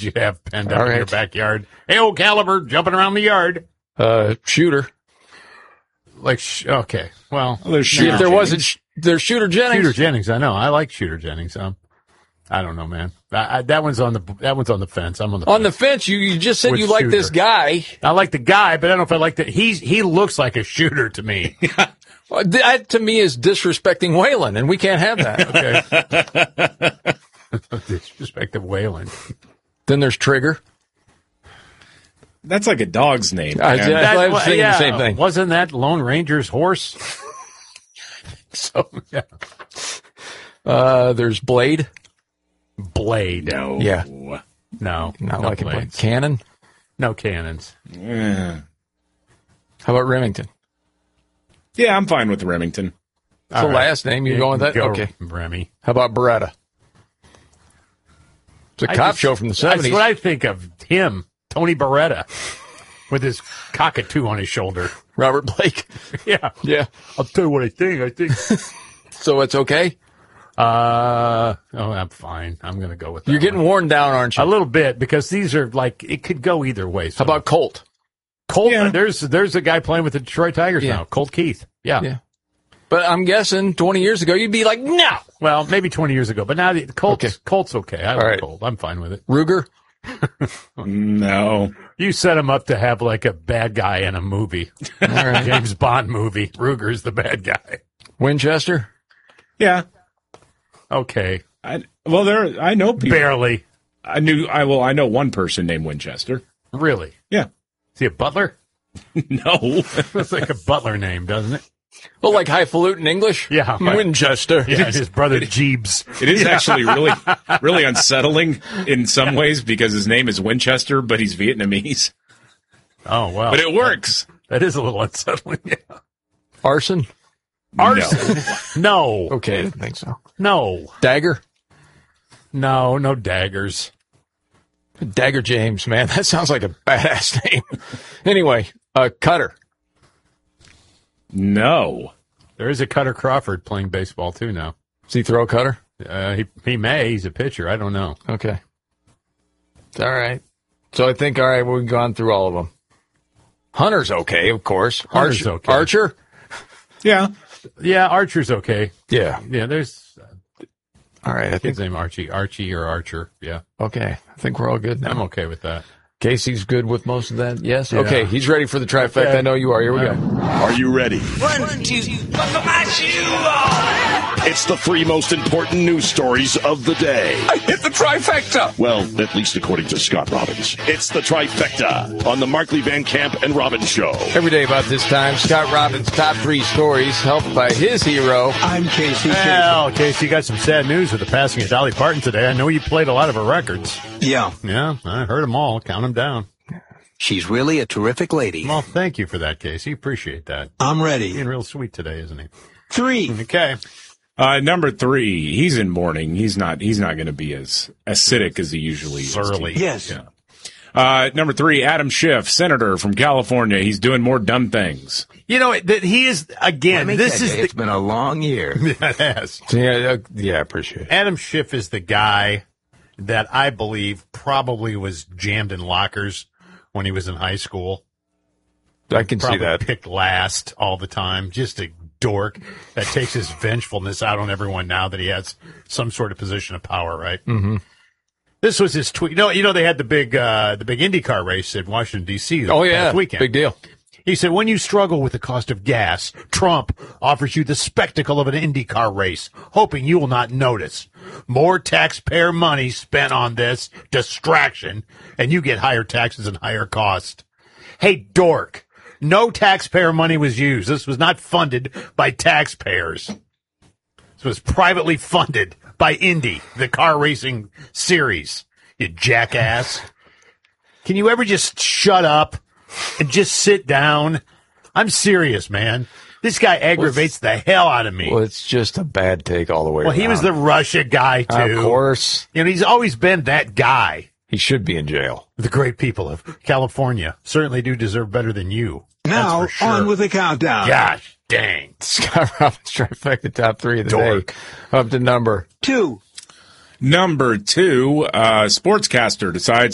you have penned up in your backyard? Hey, old Caliber, jumping around the yard. Shooter. Okay. Well, there's Shooter. If there wasn't, there's Shooter Jennings. Shooter Jennings. I know. I like Shooter Jennings. I don't know, man. That one's on the fence. I'm on the fence. On the fence. You just said you like this guy. I like the guy, but I don't know if I like that. He looks like a shooter to me. Well, that to me is disrespecting Waylon, and we can't have that. Okay. Disrespect of Waylon. Then there's Trigger. That's like a dog's name. I was thinking the same thing. Wasn't that Lone Ranger's horse? So, yeah. There's Blade. Blade. No. Yeah. No. Not like a Blade. Cannon? No cannons. Yeah. How about Remington? Yeah, I'm fine with Remington. It's the last name. You're going with that? Okay. Remy. How about Beretta? It's a cop show from the 70s. That's what I think of him, Tony Beretta, with his cockatoo on his shoulder. Robert Blake. Yeah. Yeah. I'll tell you what I think. So it's okay? I'm fine. I'm going to go with that. You're getting worn down, aren't you? A little bit, because these are it could go either way. So. How about Colt? Colt, yeah. There's a guy playing with the Detroit Tigers now, Colt Keith. Yeah. But I'm guessing 20 years ago, you'd be like, no. Well, maybe 20 years ago, but now Colt's okay. I like Colt. I'm fine with it. Ruger? No. You set him up to have like a bad guy in a movie. All right. James Bond movie. Ruger's the bad guy. Winchester? Yeah. Okay. I know people. Barely. I know one person named Winchester. Really? Yeah. Is he a butler? No. That's like a butler name, doesn't it? Well, like highfalutin English? Yeah. Winchester. Yeah, his brother Jeebs. It is actually really unsettling in some ways because his name is Winchester, but he's Vietnamese. Oh, wow. But it works. That is a little unsettling, yeah. Arson? Arson? No. Okay, I didn't think so. No. Dagger? No daggers. Dagger James, man. That sounds like a badass name. Anyway, Cutter. No. There is a Cutter Crawford playing baseball, too, now. Does he throw a cutter? He may. He's a pitcher. I don't know. Okay. All right. So I think, we've gone through all of them. Hunter's okay, of course. Hunter's okay. Archer? Yeah. Yeah, Archer's okay. Yeah. Yeah, there's all right. I think his name Archie or Archer. Yeah. Okay. I think we're all good now. I'm okay with that. Casey's good with most of that? Yes? Yeah. Okay, he's ready for the trifecta. Okay. I know you are. Here we go. Are you ready? 1, 2, buckle my shoe on! It's the 3 most important news stories of the day. I hit the trifecta! Well, at least according to Scott Robbins. It's the trifecta on the Markley Van Camp and Robbins Show. Every day about this time, Scott Robbins' top 3 stories, helped by his hero. I'm Casey. Well, Casey, you got some sad news with the passing of Dolly Parton today. I know you played a lot of her records. Yeah. Yeah, I heard them all. Count them down. She's really a terrific lady. Well, thank you for that, Casey. Appreciate that. I'm ready. Being real sweet today, isn't he? 3. Okay. Number 3, he's in mourning. He's not going to be as acidic as he usually is. Surly. Yes. Yeah. Number 3, Adam Schiff, senator from California. He's doing more dumb things. You know, he is, again, it's been a long year. It has. Yeah, I appreciate it. Adam Schiff is the guy that I believe probably was jammed in lockers when he was in high school. I can see that. Picked last all the time. Just a dork that takes his vengefulness out on everyone now that he has some sort of position of power, right? Mm-hmm. This was his tweet. You know, they had the big IndyCar race in Washington, D.C. last weekend. Big deal. He said, when you struggle with the cost of gas, Trump offers you the spectacle of an IndyCar race, hoping you will not notice. More taxpayer money spent on this distraction, and you get higher taxes and higher cost. Hey, dork, no taxpayer money was used. This was not funded by taxpayers. This was privately funded by Indy, the car racing series. You jackass. Can you ever just shut up and just sit down? I'm serious, man. This guy aggravates the hell out of me. Well, it's just a bad take all the way around. He was the Russia guy, too. Of course. You know, he's always been that guy. He should be in jail. The great people of California certainly do deserve better than you. Now, That's for sure. on with the countdown. Gosh dang. Scott Robbins trifecta top 3 of the day. Up to number 2. Number 2, sportscaster decides